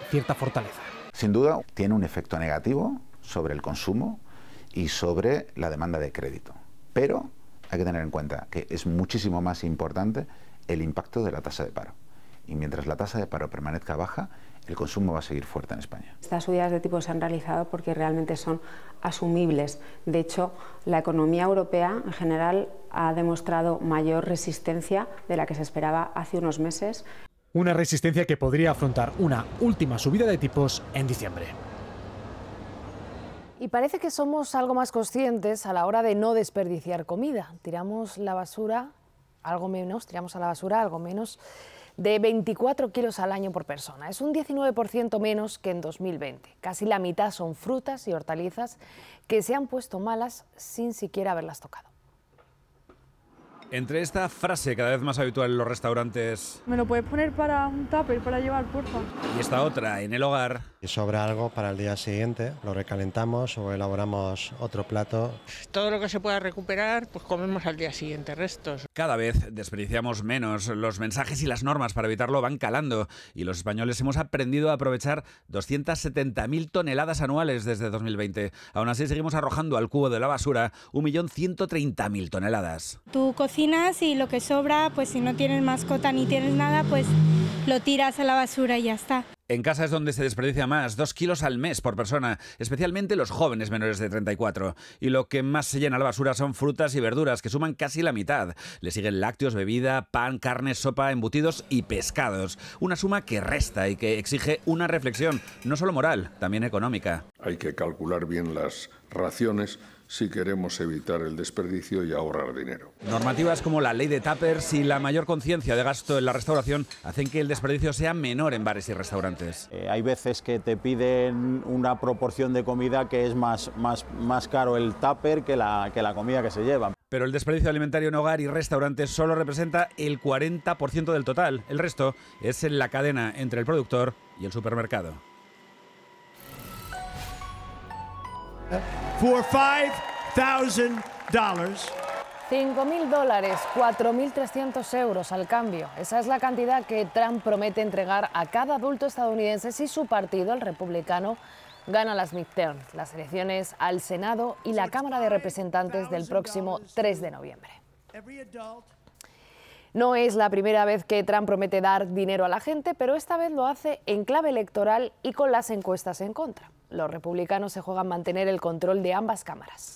cierta fortaleza. Sin duda tiene un efecto negativo sobre el consumo y sobre la demanda de crédito, pero hay que tener en cuenta que es muchísimo más importante el impacto de la tasa de paro. Y mientras la tasa de paro permanezca baja, el consumo va a seguir fuerte en España. Estas subidas de tipos se han realizado porque realmente son asumibles. De hecho, la economía europea en general ha demostrado mayor resistencia de la que se esperaba hace unos meses. Una resistencia que podría afrontar una última subida de tipos en diciembre. Y parece que somos algo más conscientes a la hora de no desperdiciar comida. Tiramos a la basura algo menos de 24 kilos al año por persona. Es un 19% menos que en 2020. Casi la mitad son frutas y hortalizas que se han puesto malas sin siquiera haberlas tocado. Entre esta frase cada vez más habitual en los restaurantes... ¿Me lo puedes poner para un tupper para llevar, porfa? Y esta otra, en el hogar... Si sobra algo para el día siguiente, lo recalentamos o elaboramos otro plato. Todo lo que se pueda recuperar, pues comemos al día siguiente restos. Cada vez desperdiciamos menos. Los mensajes y las normas para evitarlo van calando. Y los españoles hemos aprendido a aprovechar 270.000 toneladas anuales desde 2020. Aún así seguimos arrojando al cubo de la basura 1.130.000 toneladas. Tú cocinas y lo que sobra, pues si no tienes mascota ni tienes nada, pues lo tiras a la basura y ya está. En casa es donde se desperdicia más, 2 kilos al mes por persona, especialmente los jóvenes menores de 34. Y lo que más se llena la basura son frutas y verduras, que suman casi la mitad. Le siguen lácteos, bebida, pan, carne, sopa, embutidos y pescados. Una suma que resta y que exige una reflexión, no solo moral, también económica. Hay que calcular bien las raciones si queremos evitar el desperdicio y ahorrar dinero. Normativas como la ley de tuppers y la mayor conciencia de gasto en la restauración hacen que el desperdicio sea menor en bares y restaurantes. Hay veces que te piden una proporción de comida que es más caro el tupper que la comida que se lleva. Pero el desperdicio alimentario en hogar y restaurantes solo representa el 40% del total. El resto es en la cadena entre el productor y el supermercado. For $5,000. $5.000, 4.300 euros al cambio. Esa es la cantidad que Trump promete entregar a cada adulto estadounidense si su partido, el republicano, gana las midterms, las elecciones al Senado y la Cámara de Representantes del próximo 3 de noviembre. No es la primera vez que Trump promete dar dinero a la gente, pero esta vez lo hace en clave electoral y con las encuestas en contra. Los republicanos se juegan mantener el control de ambas cámaras.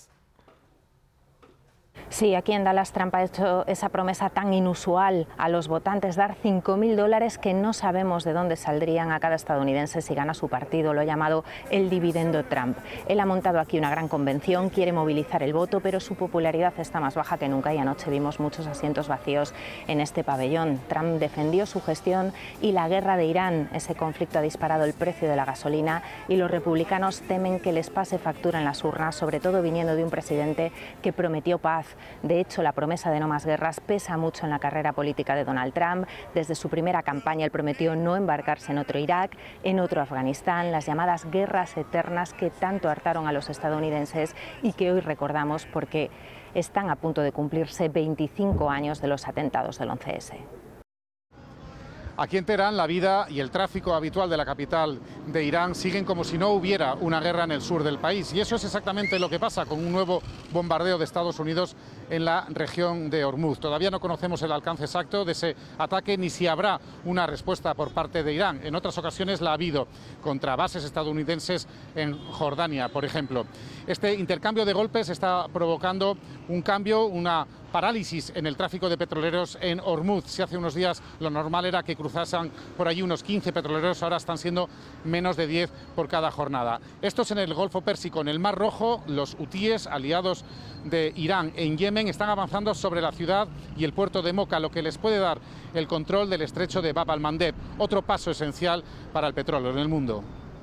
Sí, aquí en Dallas Trump ha hecho esa promesa tan inusual a los votantes, dar $5.000 que no sabemos de dónde saldrían a cada estadounidense si gana su partido. Lo ha llamado el dividendo Trump. Él ha montado aquí una gran convención, quiere movilizar el voto, pero su popularidad está más baja que nunca y anoche vimos muchos asientos vacíos en este pabellón. Trump defendió su gestión y la guerra de Irán. Ese conflicto ha disparado el precio de la gasolina y los republicanos temen que les pase factura en las urnas, sobre todo viniendo de un presidente que prometió paz. De hecho, la promesa de no más guerras pesa mucho en la carrera política de Donald Trump. Desde su primera campaña, él prometió no embarcarse en otro Irak, en otro Afganistán, las llamadas guerras eternas que tanto hartaron a los estadounidenses y que hoy recordamos porque están a punto de cumplirse 25 años de los atentados del 11S. Aquí en Teherán, la vida y el tráfico habitual de la capital de Irán siguen como si no hubiera una guerra en el sur del país. Y eso es exactamente lo que pasa con un nuevo bombardeo de Estados Unidos en la región de Hormuz. Todavía no conocemos el alcance exacto de ese ataque ni si habrá una respuesta por parte de Irán. En otras ocasiones la ha habido contra bases estadounidenses en Jordania, por ejemplo. Este intercambio de golpes está provocando un cambio, una parálisis en el tráfico de petroleros en Hormuz. Si hace unos días lo normal era que cruzasen por allí unos 15 petroleros, ahora están siendo menos de 10 por cada jornada. Esto es en el Golfo Pérsico. En el Mar Rojo, los hutíes, aliados de Irán en Yemen, están avanzando sobre la ciudad y el puerto de Moca, lo que les puede dar el control del estrecho de Bab al-Mandeb, otro paso esencial para el petróleo en el mundo.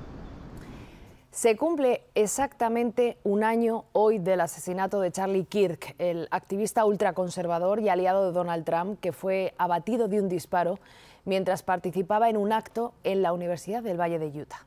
Se cumple exactamente un año hoy del asesinato de Charlie Kirk, el activista ultraconservador y aliado de Donald Trump, que fue abatido de un disparo mientras participaba en un acto en la Universidad del Valle de Utah.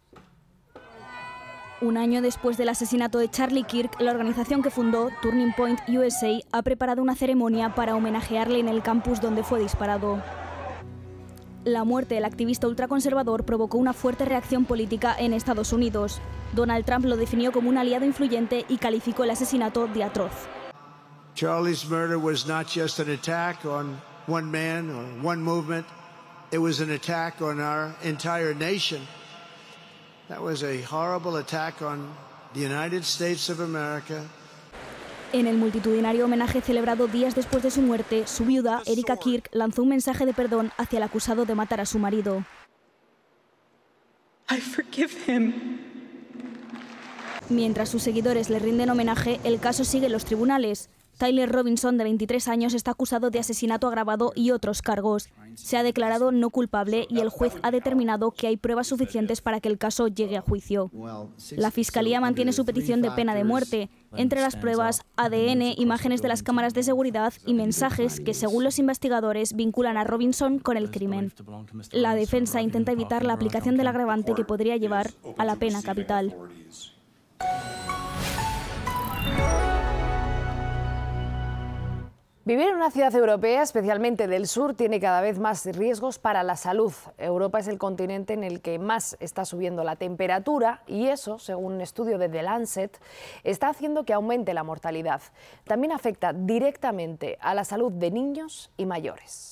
Un año después del asesinato de Charlie Kirk, la organización que fundó, Turning Point USA, ha preparado una ceremonia para homenajearle en el campus donde fue disparado. La muerte del activista ultraconservador provocó una fuerte reacción política en Estados Unidos. Donald Trump lo definió como un aliado influyente y calificó el asesinato de atroz. Charlie's murder was not just an attack on one man or one movement. It was an attack on our entire nation. That was a horrible attack on the United States of America. En el multitudinario homenaje celebrado días después de su muerte, su viuda, Erika Kirk, lanzó un mensaje de perdón hacia el acusado de matar a su marido. I forgive him. Mientras sus seguidores le rinden homenaje, el caso sigue en los tribunales. Tyler Robinson, de 23 años, está acusado de asesinato agravado y otros cargos. Se ha declarado no culpable y el juez ha determinado que hay pruebas suficientes para que el caso llegue a juicio. La Fiscalía mantiene su petición de pena de muerte. Entre las pruebas, ADN, imágenes de las cámaras de seguridad y mensajes que, según los investigadores, vinculan a Robinson con el crimen. La defensa intenta evitar la aplicación del agravante que podría llevar a la pena capital. Vivir en una ciudad europea, especialmente del sur, tiene cada vez más riesgos para la salud. Europa es el continente en el que más está subiendo la temperatura y eso, según un estudio de The Lancet, está haciendo que aumente la mortalidad. También afecta directamente a la salud de niños y mayores.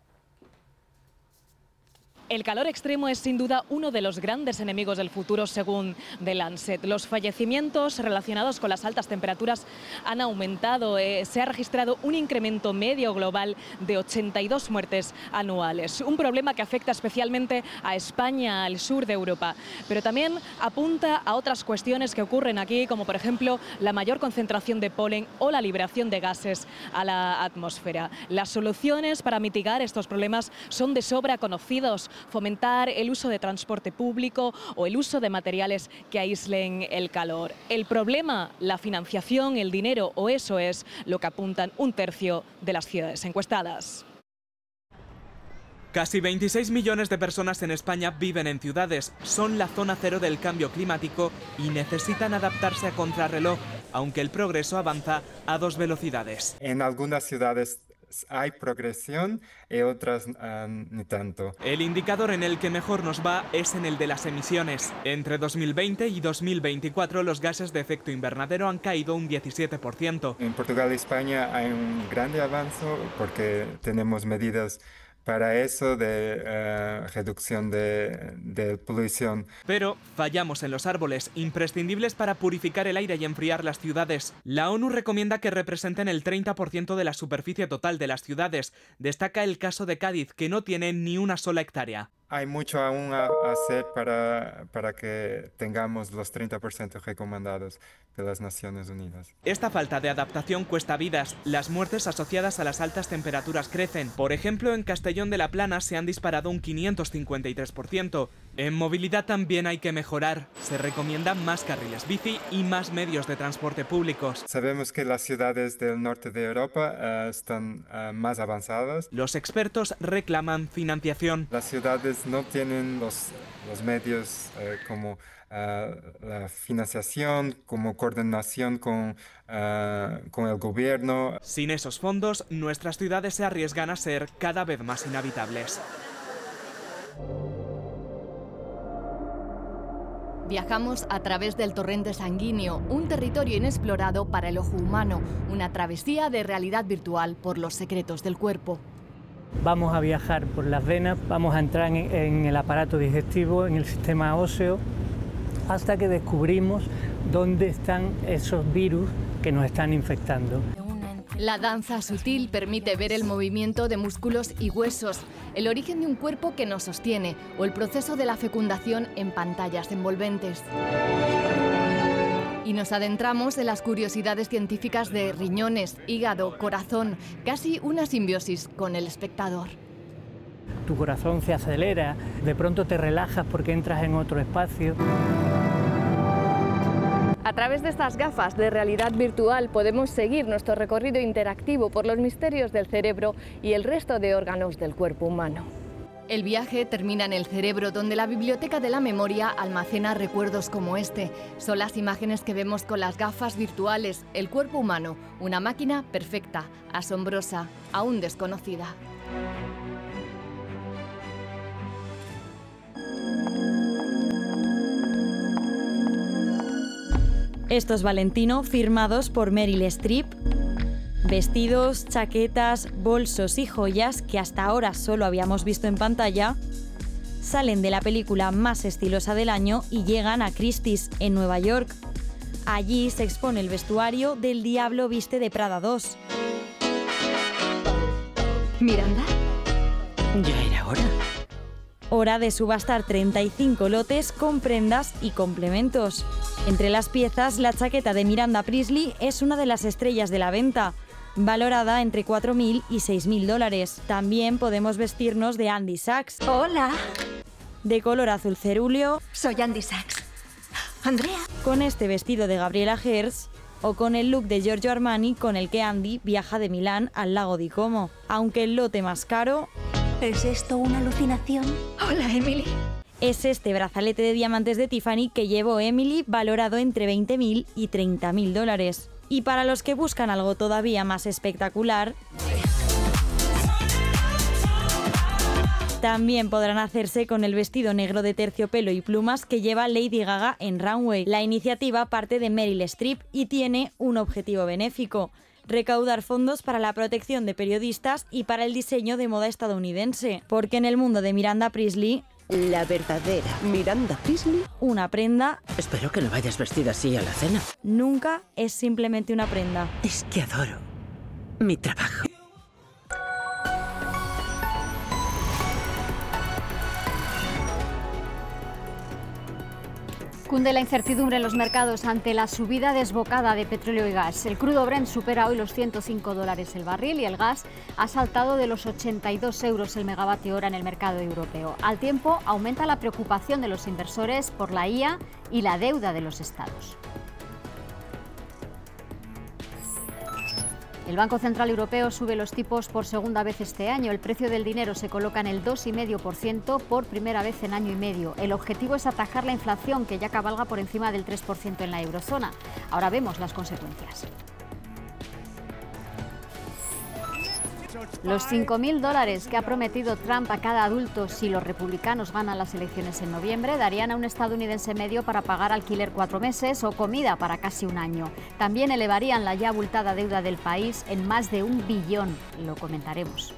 El calor extremo es sin duda uno de los grandes enemigos del futuro, según The Lancet. Los fallecimientos relacionados con las altas temperaturas han aumentado. Se ha registrado un incremento medio global de 82 muertes anuales. Un problema que afecta especialmente a España, al sur de Europa. Pero también apunta a otras cuestiones que ocurren aquí, como por ejemplo la mayor concentración de polen o la liberación de gases a la atmósfera. Las soluciones para mitigar estos problemas son de sobra conocidos. Fomentar el uso de transporte público o el uso de materiales que aíslen el calor. El problema, la financiación, el dinero, o eso es lo que apuntan un tercio de las ciudades encuestadas. Casi 26 millones de personas en España viven en ciudades, son la zona cero del cambio climático y necesitan adaptarse a contrarreloj, aunque el progreso avanza a 2 velocidades. En algunas ciudades hay progresión y otras ni tanto. El indicador en el que mejor nos va es en el de las emisiones. Entre 2020 y 2024 los gases de efecto invernadero han caído un 17%. En Portugal y España hay un grande avance porque tenemos medidas para eso de reducción de polución. Pero fallamos en los árboles, imprescindibles para purificar el aire y enfriar las ciudades. La ONU recomienda que representen el 30% de la superficie total de las ciudades. Destaca el caso de Cádiz, que no tiene ni una sola hectárea. Hay mucho aún a hacer para que tengamos los 30% recomendados de las Naciones Unidas. Esta falta de adaptación cuesta vidas. Las muertes asociadas a las altas temperaturas crecen. Por ejemplo, en Castellón de la Plana se han disparado un 553%. En movilidad también hay que mejorar. Se recomiendan más carriles bici y más medios de transporte públicos. Sabemos que las ciudades del norte de Europa están más avanzadas. Los expertos reclaman financiación. Las ciudades no tienen los medios como la financiación, como coordinación con el gobierno. Sin esos fondos, nuestras ciudades se arriesgan a ser cada vez más inhabitables. Viajamos a través del torrente sanguíneo, un territorio inexplorado para el ojo humano, una travesía de realidad virtual por los secretos del cuerpo. Vamos a viajar por las venas, vamos a entrar en el aparato digestivo, en el sistema óseo, hasta que descubrimos dónde están esos virus que nos están infectando. La danza sutil permite ver el movimiento de músculos y huesos, el origen de un cuerpo que nos sostiene o el proceso de la fecundación en pantallas envolventes. Y nos adentramos en las curiosidades científicas de riñones, hígado, corazón, casi una simbiosis con el espectador. Tu corazón se acelera, de pronto te relajas porque entras en otro espacio. A través de estas gafas de realidad virtual podemos seguir nuestro recorrido interactivo por los misterios del cerebro y el resto de órganos del cuerpo humano. El viaje termina en el cerebro, donde la biblioteca de la memoria almacena recuerdos como este. Son las imágenes que vemos con las gafas virtuales, el cuerpo humano, una máquina perfecta, asombrosa, aún desconocida. Estos Valentino firmados por Meryl Streep. Vestidos, chaquetas, bolsos y joyas que hasta ahora solo habíamos visto en pantalla, salen de la película más estilosa del año y llegan a Christie's, en Nueva York. Allí se expone el vestuario del Diablo viste de Prada 2. ¿Miranda? Ya era hora. Hora de subastar 35 lotes con prendas y complementos. Entre las piezas, la chaqueta de Miranda Priestly es una de las estrellas de la venta, valorada entre $4.000 y $6.000. También podemos vestirnos de Andy Sachs. Hola. De color azul cerúleo. Soy Andy Sachs. Andrea. Con este vestido de Gabriela Hearst o con el look de Giorgio Armani con el que Andy viaja de Milán al lago di Como. Aunque el lote más caro... ¿Es esto una alucinación? Hola, Emily. Es este brazalete de diamantes de Tiffany que llevó Emily, valorado entre $20.000 y $30.000. Y para los que buscan algo todavía más espectacular, también podrán hacerse con el vestido negro de terciopelo y plumas que lleva Lady Gaga en Runway. La iniciativa parte de Meryl Streep y tiene un objetivo benéfico: recaudar fondos para la protección de periodistas y para el diseño de moda estadounidense. Porque en el mundo de Miranda Priestly, la verdadera Miranda Priestly, una prenda... Espero que no vayas vestida así a la cena. Nunca es simplemente una prenda. Es que adoro mi trabajo. Cunde la incertidumbre en los mercados ante la subida desbocada de petróleo y gas. El crudo Brent supera hoy los $105 el barril y el gas ha saltado de los 82 euros el megavatio hora en el mercado europeo. Al tiempo, aumenta la preocupación de los inversores por la IA y la deuda de los estados. El Banco Central Europeo sube los tipos por segunda vez este año. El precio del dinero se coloca en el 2,5% por primera vez en año y medio. El objetivo es atajar la inflación, que ya cabalga por encima del 3% en la eurozona. Ahora vemos las consecuencias. Los $5.000 que ha prometido Trump a cada adulto si los republicanos ganan las elecciones en noviembre darían a un estadounidense medio para pagar alquiler 4 meses o comida para casi un año. También elevarían la ya abultada deuda del país en más de $1 billón. Lo comentaremos.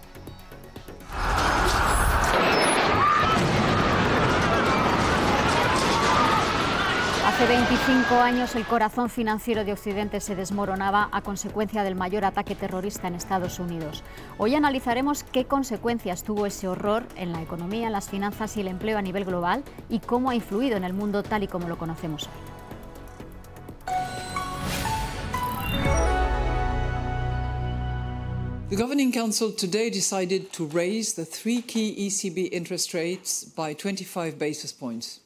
Hace 25 años el corazón financiero de Occidente se desmoronaba a consecuencia del mayor ataque terrorista en Estados Unidos. Hoy analizaremos qué consecuencias tuvo ese horror en la economía, las finanzas y el empleo a nivel global y cómo ha influido en el mundo tal y como lo conocemos hoy. The Governing Council today decided to raise the 3 key ECB interest rates by 25 basis points.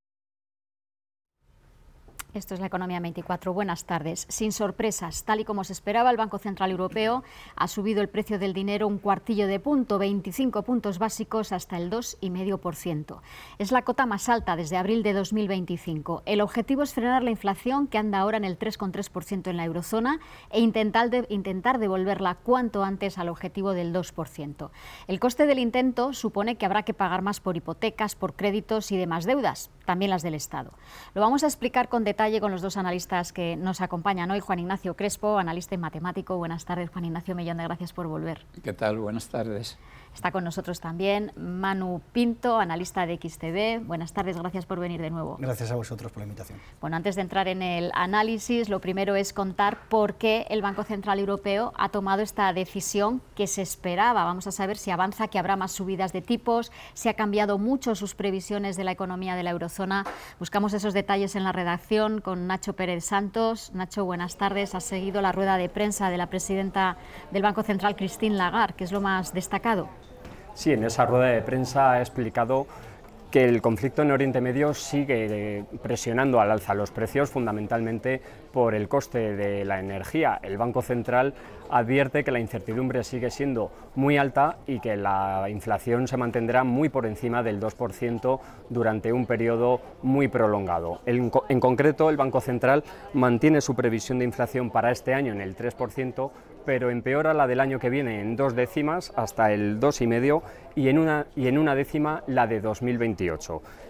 Esto es la Economía 24. Buenas tardes. Sin sorpresas, tal y como se esperaba, el Banco Central Europeo ha subido el precio del dinero un cuartillo de punto, 25 puntos básicos hasta el 2,5%. Es la cota más alta desde abril de 2025. El objetivo es frenar la inflación, que anda ahora en el 3,3% en la eurozona, e intentar devolverla cuanto antes al objetivo del 2%. El coste del intento supone que habrá que pagar más por hipotecas, por créditos y demás deudas, también las del Estado. Lo vamos a explicar con detalle con los dos analistas que nos acompañan hoy. Juan Ignacio Crespo, analista y matemático. Buenas tardes, Juan Ignacio. Millón de gracias por volver. ¿Qué tal? Buenas tardes. Está con nosotros también Manu Pinto, analista de XTV. Buenas tardes, gracias por venir de nuevo. Gracias a vosotros por la invitación. Bueno, antes de entrar en el análisis, lo primero es contar por qué el Banco Central Europeo ha tomado esta decisión que se esperaba. Vamos a saber si avanza, que habrá más subidas de tipos, si ha cambiado mucho sus previsiones de la economía de la eurozona. Buscamos esos detalles en la redacción con Nacho Pérez Santos. Nacho, buenas tardes. Has seguido la rueda de prensa de la presidenta del Banco Central, Christine Lagarde, que es lo más destacado. Sí, en esa rueda de prensa ha explicado que el conflicto en Oriente Medio sigue presionando al alza los precios, fundamentalmente por el coste de la energía. El Banco Central advierte que la incertidumbre sigue siendo muy alta y que la inflación se mantendrá muy por encima del 2% durante un periodo muy prolongado. En concreto, el Banco Central mantiene su previsión de inflación para este año en el 3%, pero empeora la del año que viene en 2 décimas hasta el 2,5% y en una décima la de 2028.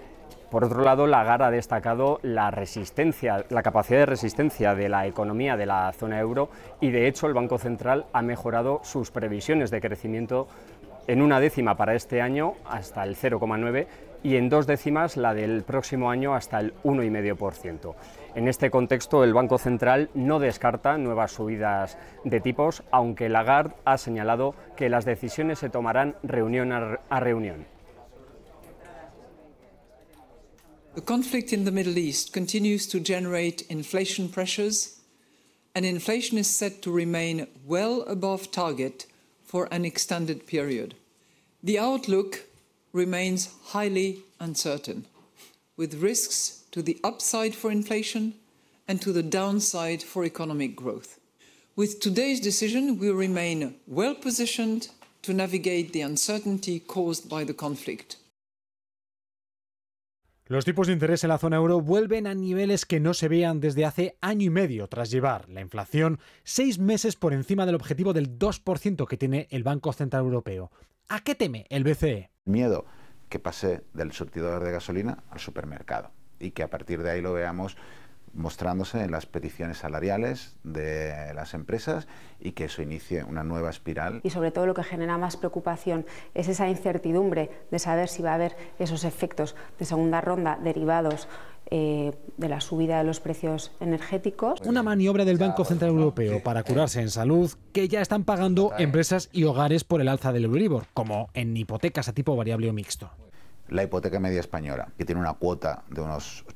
Por otro lado, Lagarde ha destacado la capacidad de resistencia de la economía de la zona euro y, de hecho, el Banco Central ha mejorado sus previsiones de crecimiento en 1/10 para este año hasta el 0,9 y en 2/10 la del próximo año hasta el 1,5%. En este contexto, el Banco Central no descarta nuevas subidas de tipos, aunque Lagarde ha señalado que las decisiones se tomarán reunión a reunión. The conflict in the Middle East continues to generate inflation pressures, and inflation is set to remain well above target for an extended period. The outlook remains highly uncertain, with risks to the upside for inflation and to the downside for economic growth. With today's decision, we remain well positioned to navigate the uncertainty caused by the conflict. Los tipos de interés en la zona euro vuelven a niveles que no se veían desde hace año y medio, tras llevar la inflación 6 meses por encima del objetivo del 2% que tiene el Banco Central Europeo. ¿A qué teme el BCE? Miedo que pase del surtidor de gasolina al supermercado y que a partir de ahí lo veamos mostrándose en las peticiones salariales de las empresas y que eso inicie una nueva espiral. Y sobre todo lo que genera más preocupación es esa incertidumbre de saber si va a haber esos efectos de segunda ronda derivados de la subida de los precios energéticos. Una maniobra del Banco Central Europeo para curarse en salud que ya están pagando empresas y hogares por el alza del Euribor, como en hipotecas a tipo variable o mixto. La hipoteca media española, que tiene una cuota de unos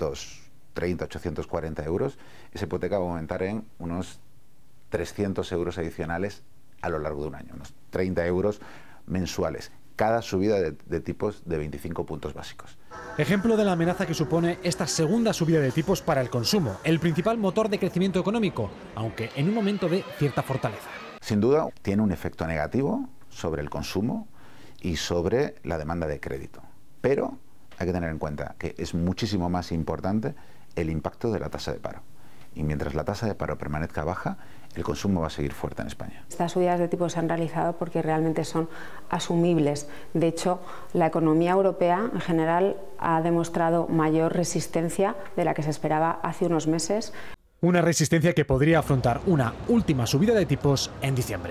840 euros, esa hipoteca va a aumentar en unos 300 euros adicionales a lo largo de un año, unos 30 euros mensuales, cada subida de tipos de 25 puntos básicos. Ejemplo de la amenaza que supone esta segunda subida de tipos para el consumo, el principal motor de crecimiento económico, aunque en un momento de cierta fortaleza. Sin duda, tiene un efecto negativo sobre el consumo y sobre la demanda de crédito, pero hay que tener en cuenta que es muchísimo más importante el impacto de la tasa de paro. Y mientras la tasa de paro permanezca baja, el consumo va a seguir fuerte en España. Estas subidas de tipos se han realizado porque realmente son asumibles. De hecho, la economía europea en general ha demostrado mayor resistencia de la que se esperaba hace unos meses. Una resistencia que podría afrontar una última subida de tipos en diciembre.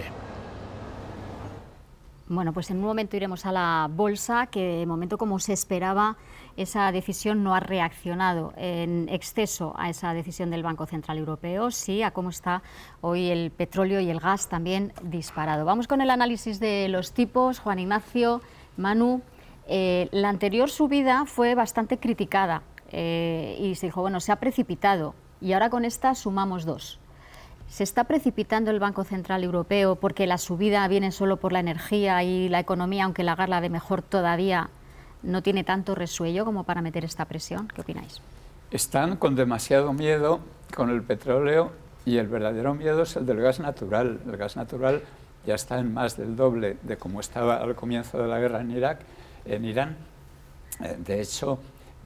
Bueno, pues en un momento iremos a la bolsa, que de momento, como se esperaba, esa decisión no ha reaccionado en exceso a esa decisión del Banco Central Europeo, sí a cómo está hoy el petróleo y el gas también disparado. Vamos con el análisis de los tipos. Juan Ignacio, Manu, la anterior subida fue bastante criticada y se dijo, bueno, se ha precipitado, y ahora con esta sumamos 2. ¿Se está precipitando el Banco Central Europeo porque la subida viene solo por la energía y la economía, aunque Lagarde la ve mejor todavía, no tiene tanto resuello como para meter esta presión? ¿Qué opináis? Están con demasiado miedo con el petróleo y el verdadero miedo es el del gas natural. El gas natural ya está en más del doble de como estaba al comienzo de la guerra en Irán. De hecho,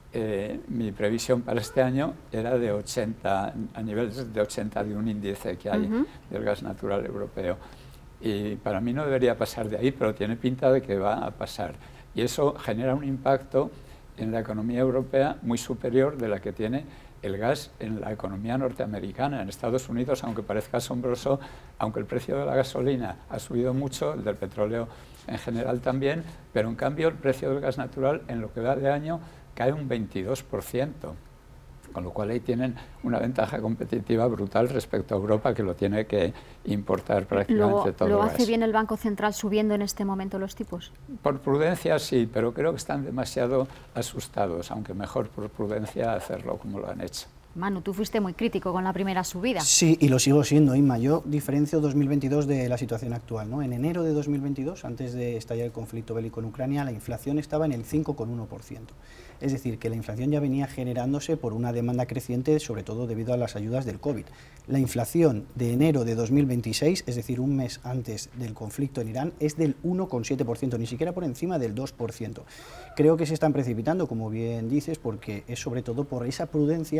mi previsión para este año era de 80, a niveles de 80 de un índice que hay del gas natural europeo. Y para mí no debería pasar de ahí, pero tiene pinta de que va a pasar. Y eso genera un impacto en la economía europea muy superior de la que tiene el gas en la economía norteamericana. En Estados Unidos, aunque parezca asombroso, aunque el precio de la gasolina ha subido mucho, el del petróleo en general también, pero en cambio el precio del gas natural en lo que va de año cae un 22%, con lo cual ahí tienen una ventaja competitiva brutal respecto a Europa, que lo tiene que importar prácticamente todo. ¿Lo hace bien el Banco Central subiendo en este momento los tipos? Por prudencia sí, pero creo que están demasiado asustados, aunque mejor por prudencia hacerlo como lo han hecho. Manu, tú fuiste muy crítico con la primera subida. Sí, y lo sigo siendo, Inma. Yo diferencio 2022 de la situación actual, ¿no? En enero de 2022, antes de estallar el conflicto bélico en Ucrania, la inflación estaba en el 5,1%. Es decir, que la inflación ya venía generándose por una demanda creciente, sobre todo debido a las ayudas del COVID. La inflación de enero de 2026, es decir, un mes antes del conflicto en Irán, es del 1,7%, ni siquiera por encima del 2%. Creo que se están precipitando, como bien dices, porque es sobre todo por esa prudencia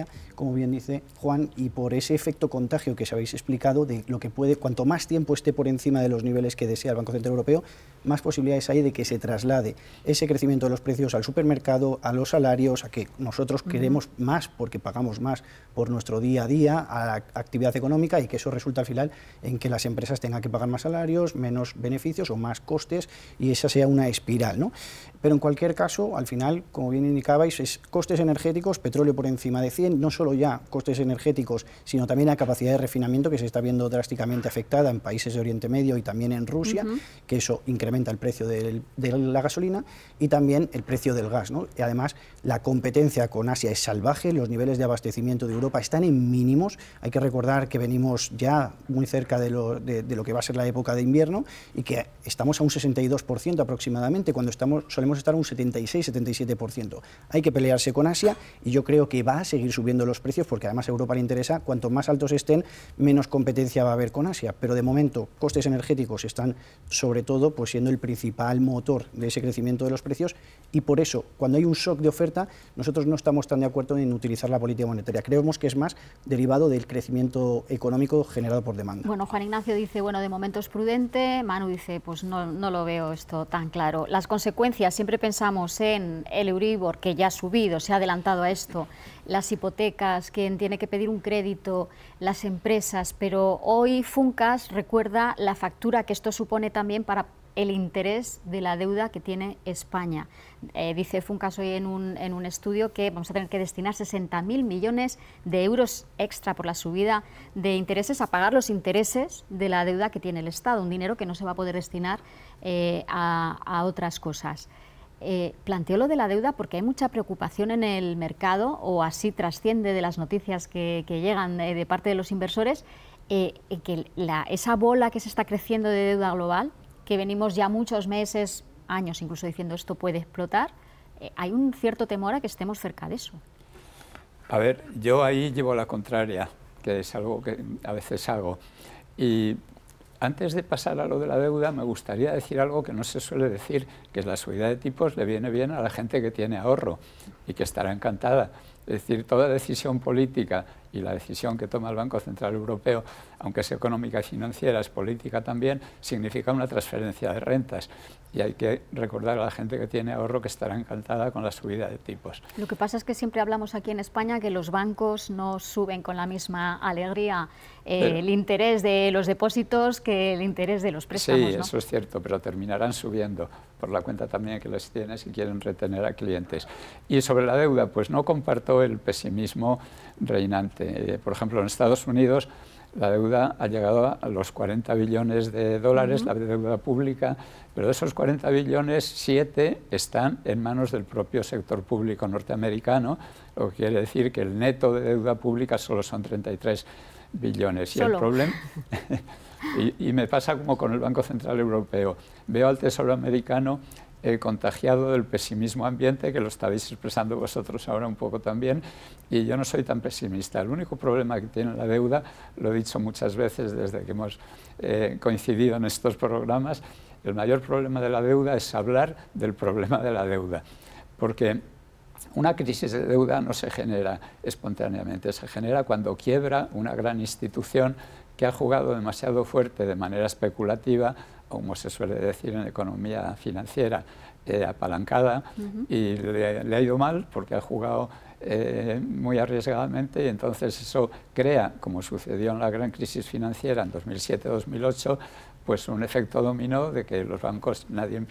como bien dice Juan, y por ese efecto contagio que os habéis explicado, de lo que puede, cuanto más tiempo esté por encima de los niveles que desea el Banco Central Europeo, más posibilidades hay de que se traslade ese crecimiento de los precios al supermercado, a los salarios, a que nosotros queremos más porque pagamos más por nuestro día a día, a la actividad económica, y que eso resulta al final en que las empresas tengan que pagar más salarios, menos beneficios o más costes, y esa sea una espiral, ¿no? Pero en cualquier caso, al final, como bien indicabais, es costes energéticos, petróleo por encima de 100, no solo ya costes energéticos, sino también la capacidad de refinamiento, que se está viendo drásticamente afectada en países de Oriente Medio y también en Rusia, que eso incrementa el precio de la gasolina, y también el precio del gas, ¿no? Y además, la competencia con Asia es salvaje, los niveles de abastecimiento de Europa están en mínimos. Hay que recordar que venimos ya muy cerca de lo que va a ser la época de invierno, y que estamos a un 62% aproximadamente, cuando solemos estar a un 76-77%. Hay que pelearse con Asia, y yo creo que va a seguir subiendo los precios, porque además a Europa le interesa, cuanto más altos estén, menos competencia va a haber con Asia. Pero de momento, costes energéticos están sobre todo pues siendo el principal motor de ese crecimiento de los precios, y por eso, cuando hay un shock de oferta, nosotros no estamos tan de acuerdo en utilizar la política monetaria. Creemos que es más derivado del crecimiento económico generado por demanda. Bueno, Juan Ignacio dice, bueno, de momento es prudente. Manu dice, pues no lo veo esto tan claro. Las consecuencias, siempre pensamos en el Euribor, que ya ha subido, se ha adelantado a esto, las hipotecas, quien tiene que pedir un crédito, las empresas, pero hoy Funcas recuerda la factura que esto supone también para el interés de la deuda que tiene España. Dice Funcas hoy en un estudio que vamos a tener que destinar 60.000 millones de euros extra por la subida de intereses a pagar los intereses de la deuda que tiene el Estado, un dinero que no se va a poder destinar a otras cosas. Planteo lo de la deuda porque hay mucha preocupación en el mercado, o así trasciende de las noticias que llegan de parte de los inversores, que esa bola que se está creciendo de deuda global, que venimos ya muchos meses, años incluso diciendo esto puede explotar, hay un cierto temor a que estemos cerca de eso. A ver, yo ahí llevo la contraria, que es algo que a veces hago. Y antes de pasar a lo de la deuda, me gustaría decir algo que no se suele decir, que es la subida de tipos le viene bien a la gente que tiene ahorro y que estará encantada. Es decir, toda decisión política, y la decisión que toma el Banco Central Europeo, aunque es económica y financiera, es política también, significa una transferencia de rentas. Y hay que recordar a la gente que tiene ahorro que estará encantada con la subida de tipos. Lo que pasa es que siempre hablamos aquí en España que los bancos no suben con la misma alegría el interés de los depósitos que el interés de los préstamos, Sí, ¿no? eso es cierto, pero terminarán subiendo por la cuenta también que les tienen si quieren retener a clientes. Y sobre la deuda, pues no comparto el pesimismo reinante. Por ejemplo, en Estados Unidos la deuda ha llegado a los 40 billones de dólares, la deuda pública, pero de esos 40 billones, 7 están en manos del propio sector público norteamericano, lo que quiere decir que el neto de deuda pública solo son 33 billones. Y el problema... y me pasa como con el Banco Central Europeo. Veo al Tesoro americano contagiado del pesimismo ambiente, que lo estáis expresando vosotros ahora un poco también, y yo no soy tan pesimista. El único problema que tiene la deuda, lo he dicho muchas veces desde que hemos coincidido en estos programas, el mayor problema de la deuda es hablar del problema de la deuda, porque una crisis de deuda no se genera espontáneamente, se genera cuando quiebra una gran institución que ha jugado demasiado fuerte de manera especulativa, como se suele decir en economía financiera, apalancada, y le ha ido mal porque ha jugado muy arriesgadamente, y entonces eso crea, como sucedió en la gran crisis financiera en 2007-2008, pues un efecto dominó de que los bancos,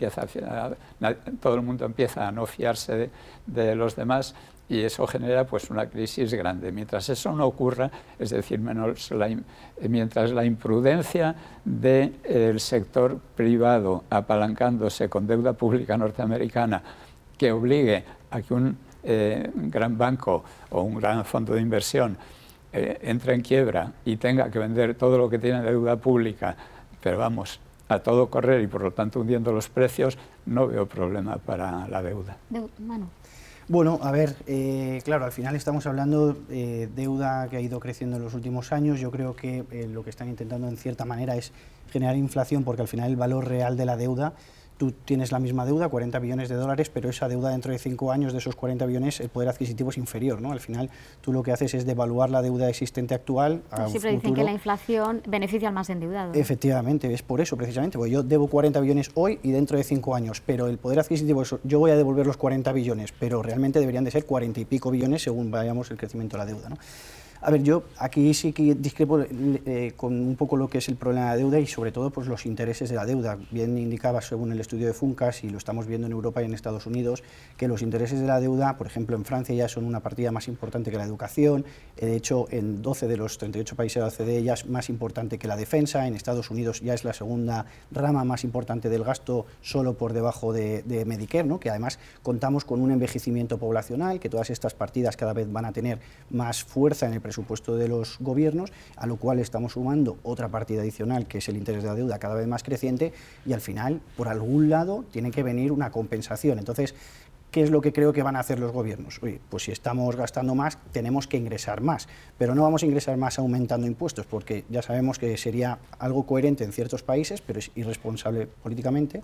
todo el mundo empieza a no fiarse de los demás, y eso genera pues una crisis grande. Mientras eso no ocurra, es decir, mientras la imprudencia del sector privado apalancándose con deuda pública norteamericana que obligue a que un gran banco o un gran fondo de inversión entre en quiebra y tenga que vender todo lo que tiene de deuda pública, pero vamos, a todo correr y por lo tanto hundiendo los precios, no veo problema para la deuda. Bueno, a ver, claro, al final estamos hablando de deuda que ha ido creciendo en los últimos años. Yo creo que lo que están intentando en cierta manera es generar inflación, porque al final el valor real de la deuda tú tienes la misma deuda, 40 billones de dólares, pero esa deuda dentro de 5 años, de esos 40 billones, el poder adquisitivo es inferior, ¿no? Al final, tú lo que haces es devaluar la deuda existente actual a un siempre dicen que la inflación beneficia al más endeudado. Efectivamente, es por eso precisamente, porque yo debo 40 billones hoy y dentro de 5 años, pero el poder adquisitivo, yo voy a devolver los 40 billones, pero realmente deberían de ser 40 y pico billones según vayamos el crecimiento de la deuda, ¿no? A ver, yo aquí sí que discrepo con un poco lo que es el problema de la deuda y sobre todo pues, los intereses de la deuda. Bien indicaba según el estudio de Funcas, y lo estamos viendo en Europa y en Estados Unidos, que los intereses de la deuda, por ejemplo en Francia ya son una partida más importante que la educación, de hecho en 12 de los 38 países de la OCDE ya es más importante que la defensa, en Estados Unidos ya es la segunda rama más importante del gasto solo por debajo de Medicare, ¿no? Que además contamos con un envejecimiento poblacional, que todas estas partidas cada vez van a tener más fuerza en el presupuesto de los gobiernos, a lo cual estamos sumando otra partida adicional que es el interés de la deuda cada vez más creciente y al final por algún lado tiene que venir una compensación. Entonces, ¿qué es lo que creo que van a hacer los gobiernos? Oye, pues si estamos gastando más, tenemos que ingresar más, pero no vamos a ingresar más aumentando impuestos, porque ya sabemos que sería algo coherente en ciertos países, pero es irresponsable políticamente,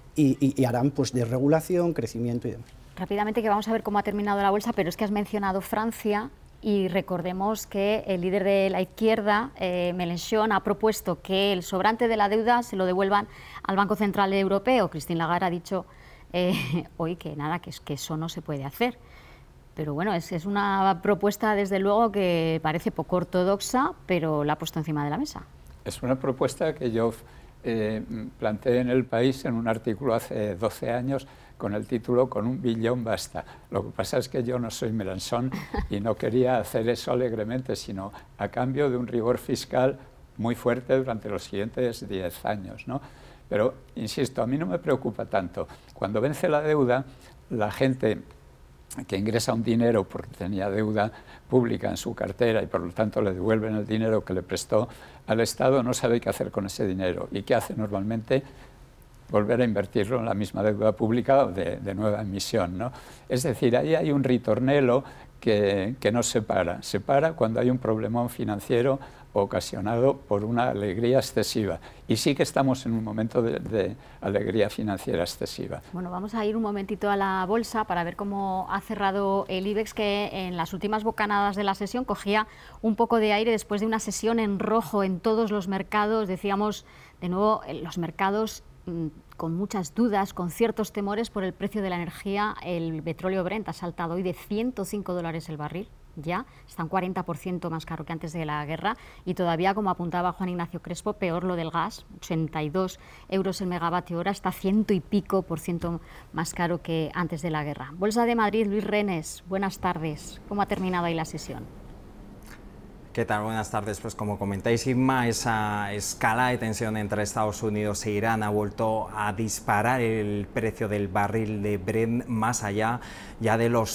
y harán pues desregulación, crecimiento y demás. Rápidamente, que vamos a ver cómo ha terminado la bolsa, pero es que has mencionado Francia. Y recordemos que el líder de la izquierda, Mélenchon, ha propuesto que el sobrante de la deuda se lo devuelvan al Banco Central Europeo. Christine Lagarde ha dicho hoy que nada, que eso no se puede hacer. Pero bueno, es una propuesta desde luego que parece poco ortodoxa, pero la ha puesto encima de la mesa. Es una propuesta que yo planteé en El País en un artículo hace 12 años con el título "Con 1 billón basta". Lo que pasa es que yo no soy Mélenchon y no quería hacer eso alegremente, sino a cambio de un rigor fiscal muy fuerte durante los siguientes 10 años, ¿no? Pero, insisto, a mí no me preocupa tanto. Cuando vence la deuda, la gente que ingresa un dinero porque tenía deuda pública en su cartera y por lo tanto le devuelven el dinero que le prestó al Estado, no sabe qué hacer con ese dinero. ¿Y qué hace normalmente? Volver a invertirlo en la misma deuda pública de nueva emisión, ¿no? Es decir, ahí hay un ritornelo que no se para. Se para cuando hay un problemón financiero ocasionado por una alegría excesiva. Y sí que estamos en un momento de alegría financiera excesiva. Bueno, vamos a ir un momentito a la bolsa para ver cómo ha cerrado el IBEX, que en las últimas bocanadas de la sesión cogía un poco de aire después de una sesión en rojo en todos los mercados. Decíamos, de nuevo, los mercados con muchas dudas, con ciertos temores por el precio de la energía. El petróleo Brent ha saltado hoy de $105 el barril, ya está un 40% más caro que antes de la guerra, y todavía, como apuntaba Juan Ignacio Crespo, peor lo del gas, 82 euros el megavatio hora, está 100 y pico por ciento más caro que antes de la guerra. Bolsa de Madrid, Luis Renes, buenas tardes. ¿Cómo ha terminado ahí la sesión? ¿Qué tal? Buenas tardes. Pues como comentáis, Inma, esa escala de tensión entre Estados Unidos e Irán ha vuelto a disparar el precio del barril de Brent más allá ya de los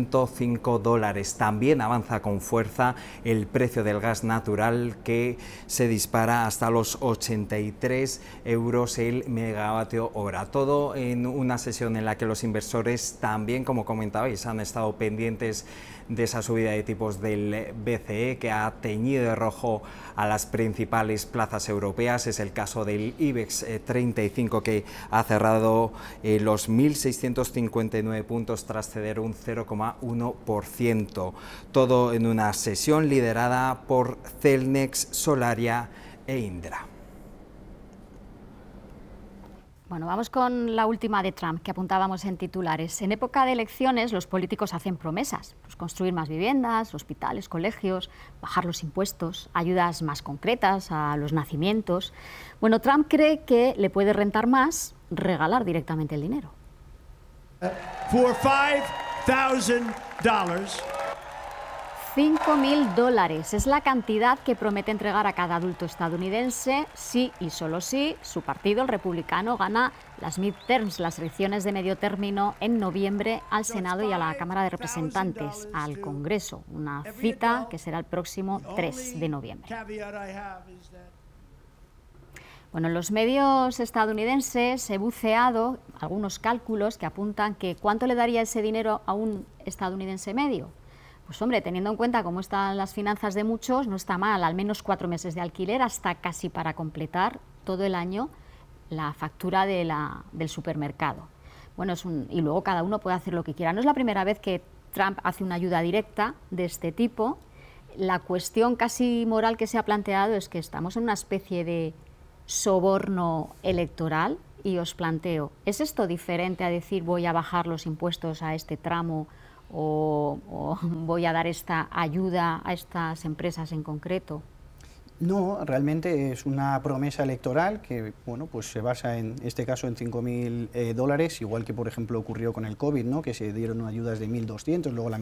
$105. También avanza con fuerza el precio del gas natural, que se dispara hasta los 83 euros el megavatio hora. Todo en una sesión en la que los inversores también, como comentabais, han estado pendientes de esa subida de tipos del BCE, que ha teñido de rojo a las principales plazas europeas. Es el caso del IBEX 35, que ha cerrado los 1.659 puntos tras ceder un 0,1%. Todo en una sesión liderada por Celnex, Solaria e Indra. Bueno, vamos con la última de Trump, que apuntábamos en titulares. En época de elecciones, los políticos hacen promesas, pues construir más viviendas, hospitales, colegios, bajar los impuestos, ayudas más concretas a los nacimientos. Bueno, Trump cree que le puede rentar más regalar directamente el dinero. For $5,000. $5.000 es la cantidad que promete entregar a cada adulto estadounidense si y solo si su partido, el republicano, gana las midterms, las elecciones de medio término, en noviembre al Senado y a la Cámara de Representantes, al Congreso. Una cita que será el próximo 3 de noviembre. Bueno, en los medios estadounidenses he buceado algunos cálculos que apuntan que ¿cuánto le daría ese dinero a un estadounidense medio? Pues hombre, teniendo en cuenta cómo están las finanzas de muchos, no está mal, al menos 4 meses de alquiler, hasta casi para completar todo el año la factura del supermercado. Bueno, y luego cada uno puede hacer lo que quiera. No es la primera vez que Trump hace una ayuda directa de este tipo. La cuestión casi moral que se ha planteado es que estamos en una especie de soborno electoral y os planteo, ¿es esto diferente a decir voy a bajar los impuestos a este tramo o voy a dar esta ayuda a estas empresas en concreto? No, realmente es una promesa electoral que bueno, pues se basa en este caso en $5.000, igual que por ejemplo ocurrió con el COVID, ¿no? Que se dieron ayudas de 1.200, luego la